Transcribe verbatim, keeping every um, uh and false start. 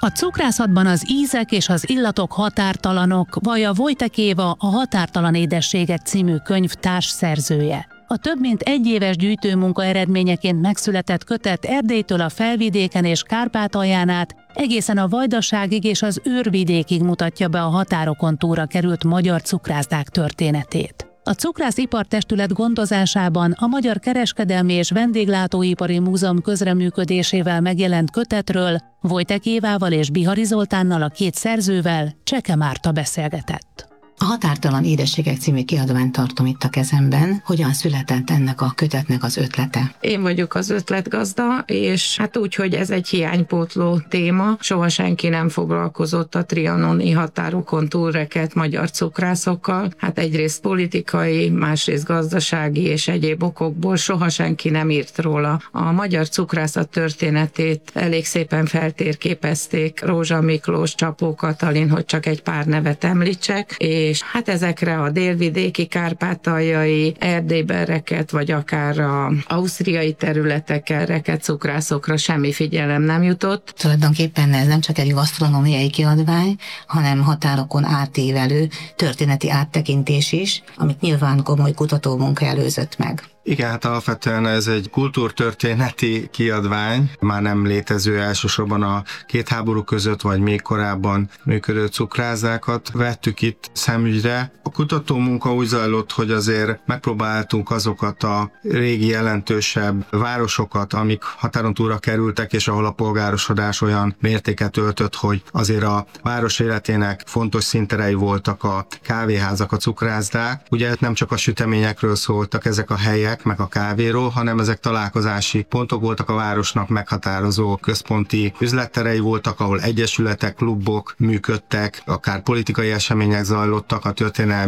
A cukrászatban az ízek és az illatok határtalanok, Vaja Wojtek Éva, a Határtalan édességek című könyv társszerzője. A több mint egy éves gyűjtőmunka eredményeként megszületett kötet Erdélytől a Felvidéken és Kárpátalján át egészen a Vajdaságig és az Őrvidékig mutatja be a határokon túlra került magyar cukrászdák történetét. A Cukrász-ipartestület gondozásában a Magyar Kereskedelmi és Vendéglátóipari Múzeum közreműködésével megjelent kötetről Wojtek Évával és Bihari Zoltánnal, a két szerzővel Cseke Márta beszélgetett. A Határtalan édességek című kiadványt tartom itt a kezemben. Hogyan született ennek a kötetnek az ötlete? Én vagyok az ötletgazda, és hát úgy, hogy ez egy hiánypótló téma. Soha senki nem foglalkozott a trianoni határokon túlrekedt magyar cukrászokkal. Hát egyrészt politikai, másrészt gazdasági és egyéb okokból soha senki nem írt róla. A magyar cukrászat történetét elég szépen feltérképezték Rózsa Miklós, Csapó Katalin, hogy csak egy pár nevet említsek, és és hát ezekre a délvidéki, kárpátaljai, Erdélyben rekedt, vagy akár a ausztriai területeken rekedt cukrászokra semmi figyelem nem jutott. Tulajdonképpen ez nem csak egy gasztronómiai kiadvány, hanem határokon átívelő történeti áttekintés is, amit nyilván komoly kutatómunka előzött meg. Igen, hát alapvetően ez egy kultúrtörténeti kiadvány, már nem létező, elsősorban a két háború között, vagy még korábban működő cukrászdákat vettük itt szemügyre. A kutatómunka úgy zajlott, hogy azért megpróbáltunk azokat a régi jelentősebb városokat, amik határon túlra kerültek, és ahol a polgárosodás olyan mértéket öltött, hogy azért a város életének fontos színterei voltak a kávéházak, a cukrászdák. Ugye nem csak a süteményekről szóltak ezek a helyek, meg a kávéról, hanem ezek találkozási pontok voltak, a városnak meghatározó központi üzletterei voltak, ahol egyesületek, klubok működtek, akár politikai események zajlottak, a történelmi